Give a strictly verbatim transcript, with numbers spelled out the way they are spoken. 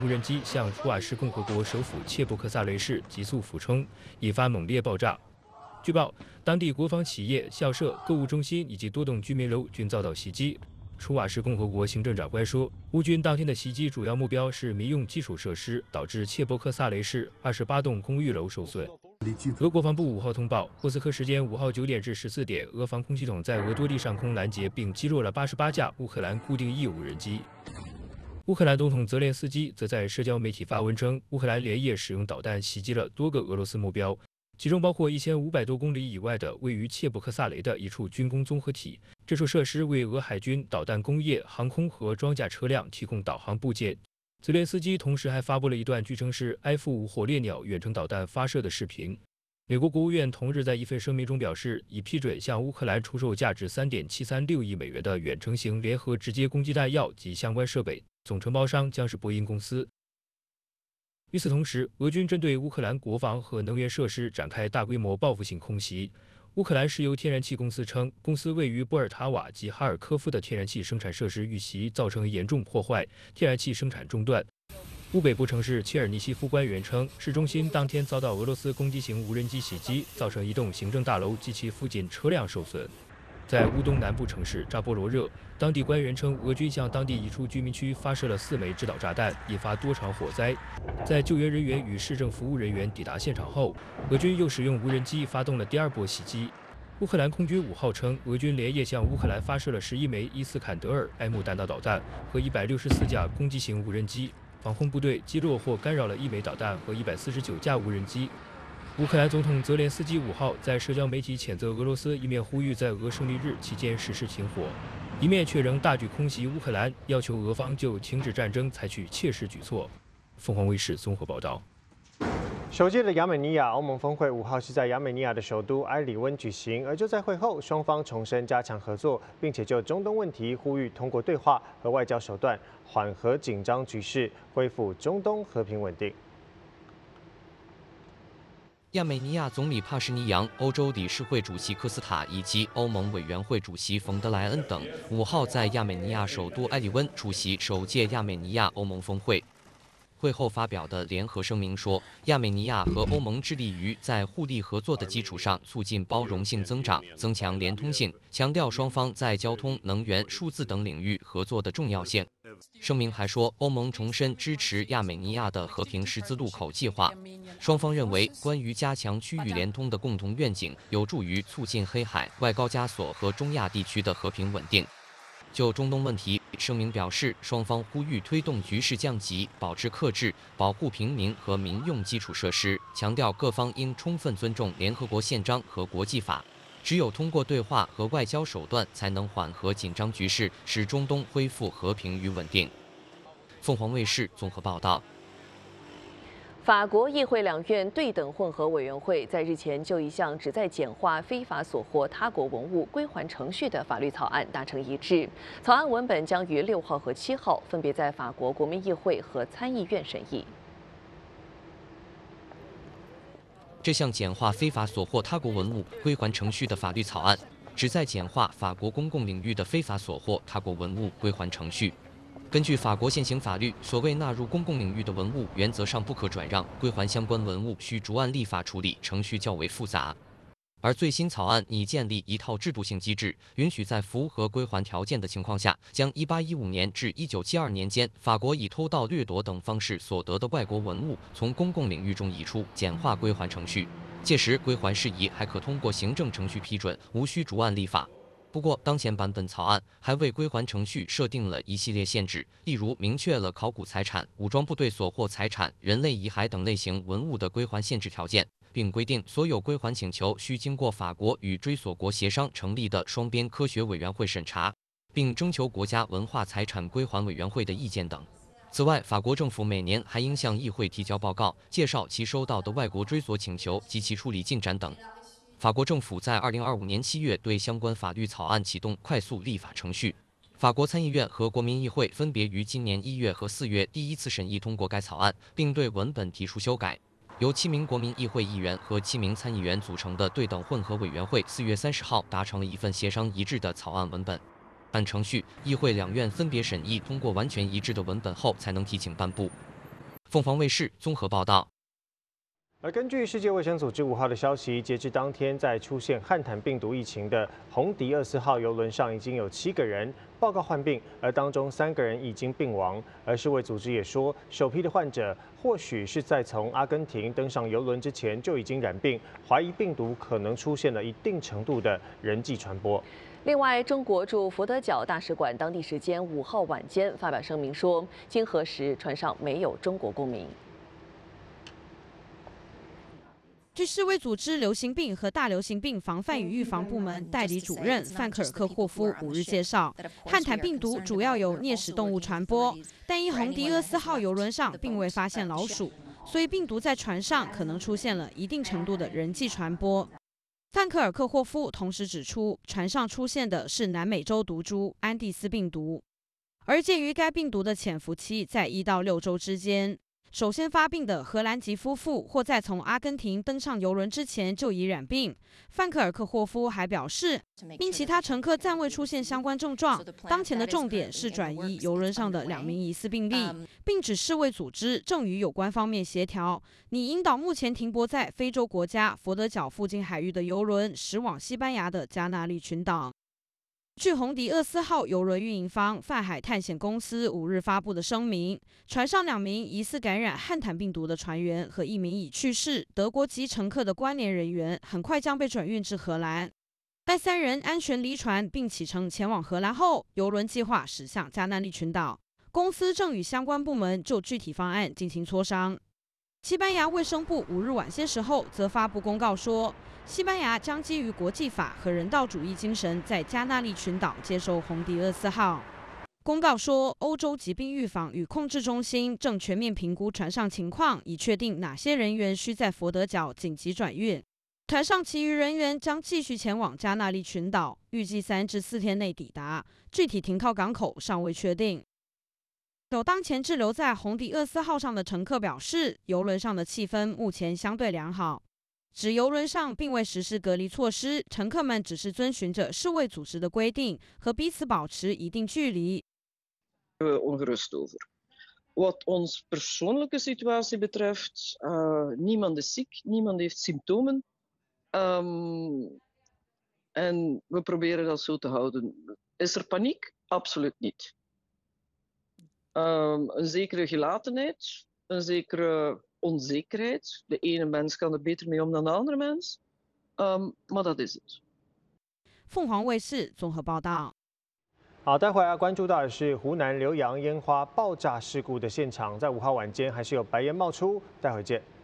无人机向楚瓦什共和国首府切布克萨雷市急速俯冲，引发猛烈爆炸。据报，当地国防企业、校舍、购物中心以及多栋居民楼均遭到袭击。楚瓦什共和国行政长官说，乌军当天的袭击主要目标是民用基础设施，导致切布克萨雷市二十八栋公寓楼受损。俄国防部五号通报，莫斯科时间五号九点至十四点，俄防空系统在俄多地上空拦截并击落了八十八架乌克兰固定翼无人机。乌克兰总统泽连斯基则在社交媒体发文称，乌克兰连夜使用导弹袭击了多个俄罗斯目标，其中包括一千五百多公里以外的位于切布克萨雷的一处军工综合体。这处设施为俄海军导弹工业、航空和装甲车辆提供导航部件。泽连斯基同时还发布了一段据称是埃夫五火烈鸟远程导弹发射的视频。美国国务院同日在一份声明中表示，已批准向乌克兰出售价值三点七三六亿美元的远程型联合直接攻击弹药及相关设备，总承包商将是波音公司。与此同时，俄军针对乌克兰国防和能源设施展开大规模报复性空袭。乌克兰石油天然气公司称，公司位于波尔塔瓦及哈尔科夫的天然气生产设施遇袭，造成严重破坏，天然气生产中断。乌北部城市切尔尼西夫官员称，市中心当天遭到俄罗斯攻击型无人机袭击，造成一栋行政大楼及其附近车辆受损。在乌东南部城市扎波罗热，当地官员称，俄军向当地一处居民区发射了四枚制导炸弹，引发多场火灾。在救援人员与市政服务人员抵达现场后，俄军又使用无人机发动了第二波袭击。乌克兰空军五号称，俄军连夜向乌克兰发射了十一枚伊斯坎德尔 M 弹道导弹和一百六十四架攻击型无人机，防空部队击落或干扰了一枚导弹和一百四十九架无人机。乌克兰总统泽连斯基五号在社交媒体谴责俄罗斯，一面呼吁在俄胜利日期间实施停火，一面却仍大举空袭乌克兰，要求俄方就停止战争采取切实举措。凤凰卫视综合报道。 首届的亚美尼亚欧盟峰会五号是在亚美尼亚的首都埃里温举行，而就在会后，双方重申加强合作，并且就中东问题呼吁通过对话和外交手段缓和紧张局势，恢复中东和平稳定。 亚美尼亚总理帕什尼扬、欧洲理事会主席科斯塔以及欧盟委员会主席冯德莱恩等五号在亚美尼亚首都埃里温出席首届亚美尼亚欧盟峰会。会后发表的联合声明说，亚美尼亚和欧盟致力于在互利合作的基础上促进包容性增长，增强连通性，强调双方在交通、能源、数字等领域合作的重要性。声明还说，欧盟重申支持亚美尼亚的和平十字路口计划。双方认为，关于加强区域联通的共同愿景，有助于促进黑海、外高加索和中亚地区的和平稳定。就中东问题，声明表示，双方呼吁推动局势降级，保持克制，保护平民和民用基础设施，强调各方应充分尊重联合国宪章和国际法。只有通过对话和外交手段，才能缓和紧张局势，使中东恢复和平与稳定。凤凰卫视综合报道。 法国议会两院对等混合委员会在日前就一项旨在简化非法所获他国文物归还程序的法律草案达成一致。草案文本将于六号和七号分别在法国国民议会和参议院审议。 这项简化非法所获他国文物归还程序的法律草案，旨在简化法国公共领域的非法所获他国文物归还程序。根据法国现行法律，所谓纳入公共领域的文物，原则上不可转让，归还相关文物需逐案立法处理，程序较为复杂。而最新草案拟建立一套制度性机制，允许在符合归还条件的情况下，将一八一五年至一九七二年间法国以偷盗、掠夺等方式所得的外国文物从公共领域中移出，简化归还程序。届时，归还事宜还可通过行政程序批准，无需逐案立法。不过，当前版本草案还为归还程序设定了一系列限制，例如明确了考古财产、武装部队所获财产、人类遗骸等类型文物的归还限制条件，并规定所有归还请求需经过法国与追索国协商成立的双边科学委员会审查，并征求国家文化财产归还委员会的意见等。此外，法国政府每年还应向议会提交报告，介绍其收到的外国追索请求及其处理进展等。法国政府在二零二五年七月对相关法律草案启动快速立法程序。法国参议院和国民议会分别于今年一月和四月第一次审议通过该草案，并对文本提出修改。由七名国民议会议员和七名参议员组成的对等混合委员会四月三十号达成了一份协商一致的草案文本。按程序，议会两院分别审议通过完全一致的文本后，才能提请颁布。 凤凰卫视综合报道。 而根据世界卫生组织五号的消息，截至当天，在出现汉坦病毒疫情的红迪二四号邮轮上，已经有七个人报告患病，而当中三个人已经病亡。而世卫组织也说，首批的患者或许是在从阿根廷登上邮轮之前就已经染病，怀疑病毒可能出现了一定程度的人际传播。 另外，中国驻佛得角大使馆当地时间五号晚间发表声明说，经核实，船上没有中国公民。 据世卫组织流行病和大流行病防范与预防部门代理主任范克尔克霍夫五日介绍，汉坦病毒主要由啮齿动物传播，但因红迪厄斯号邮轮上并未发现老鼠，所以病毒在船上可能出现了一定程度的人际传播。范克尔克霍夫同时指出，船上出现的是南美洲毒株安第斯病毒，而介于该病毒的潜伏期在一到六周之间。 首先发病的荷兰籍夫妇，或在从阿根廷登上邮轮之前就已染病。范克尔克霍夫还表示，因其他乘客暂未出现相关症状，当前的重点是转移邮轮上的两名疑似病例，并指世卫组织正与有关方面协调，拟引导目前停泊在非洲国家佛得角附近海域的邮轮驶往西班牙的加那利群岛。 据红迪厄斯号邮轮运营方泛海探险公司五日发布的声明，船上两名疑似感染汉坦病毒的船员和一名已去世德国籍乘客的关联人员，很快将被转运至荷兰。待三人安全离船并启程前往荷兰后，邮轮计划驶向加那利群岛。公司正与相关部门就具体方案进行磋商。西班牙卫生部五日晚些时候则发布公告说， 西班牙将基于国际法和人道主义精神，在加那利群岛接收红迪厄斯号。公告说，欧洲疾病预防与控制中心正全面评估船上情况，以确定哪些人员需在佛得角紧急转运。船上其余人员将继续前往加那利群岛，预计三至四天内抵达，具体停靠港口尚未确定。有当前滞留在红迪厄斯号上的乘客表示，邮轮上的气氛目前相对良好。 指邮轮上并未实施隔离措施，乘客们只是遵循着世卫组织的规定，和彼此保持一定距离。 Ongerust over. Wat ons persoonlijke situatie betreft, uh, niemand is ziek, niemand heeft symptomen. Um, en we proberen dat zo te houden. Is er paniek? Absoluut niet. Um, een zekere gelatenheid, een zekere onzekerheid. De ene mens kan er beter mee om dan de andere mens. Um, maar dat is het. 凤凰卫视综合报道。 好，待会儿要关注到的是湖南浏阳烟花爆炸事故的现场，在五号晚间还是有白烟冒出，待会见。